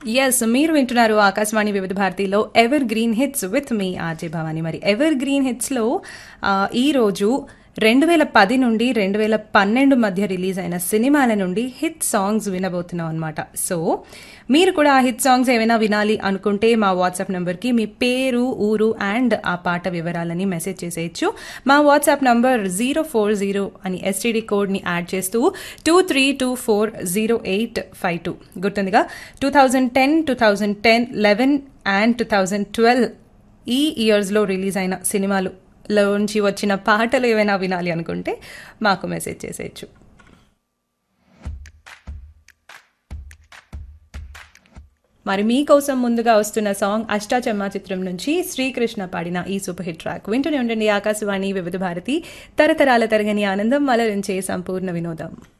Yes, మీరు వింటున్నారు ఆకాశవాణి వివిధ భారతిలో ever green hits with me RJ Bhavani. మరి ఎవర్ గ్రీన్ హిట్స్లో ఈ రోజు 2010 నుండి 2012 మధ్య రిలీజ్ అయిన సినిమాల నుండి హిట్ సాంగ్స్ వినబోతున్నాం అనమాట. సో మీరు కూడా ఆ హిట్ సాంగ్స్ ఏమైనా వినాలి అనుకుంటే మా వాట్సాప్ నంబర్కి మీ పేరు, ఊరు అండ్ ఆ పాట వివరాలని మెసేజ్ చేసేయచ్చు. మా వాట్సాప్ నంబర్ 040 అని ఎస్టీడీ కోడ్ని యాడ్ చేస్తూ 23240852 గుర్తుందిగా. 2010, 2011 అండ్ 2012 ఈ ఇయర్స్లో రిలీజ్ అయిన సినిమాలు లోంచి వచ్చిన పాటలు ఏమైనా వినాలి అనుకుంటే మాకు మెసేజ్ చేసేయచ్చు. మరి మీకోసం ముందుగా వస్తున్న సాంగ్ అష్టాచమ్మా చిత్రం నుంచి శ్రీకృష్ణ పాడిన ఈ సూపర్ హిట్ ట్రాక్ వింటూనే ఉండండి. ఆకాశవాణి వివిధ భారతి, తరతరాల తరగని ఆనందం, అలరించే సంపూర్ణ వినోదం.